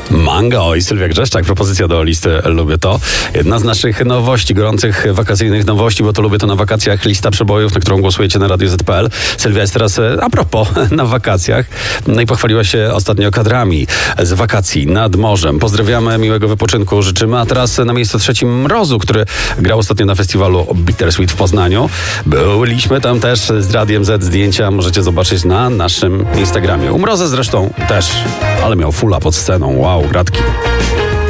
Mango i Sylwia Grzeszczak, propozycja do listy Lubię to. Jedna z naszych nowości, gorących wakacyjnych nowości, bo to Lubię to na wakacjach, lista przebojów, na którą głosujecie na Radio Z.pl. Sylwia jest teraz, a propos, na wakacjach. No i pochwaliła się ostatnio kadrami z wakacji nad morzem. Pozdrawiamy, miłego wypoczynku życzymy, a teraz na miejscu trzecim Mrozu, który grał ostatnio na festiwalu Bittersweet w Poznaniu. Byliśmy tam też z Radiem Z, zdjęcia możecie zobaczyć na naszym Instagramie. U Mroza zresztą też, ale miał fulla pod sceną. Wow, gratki.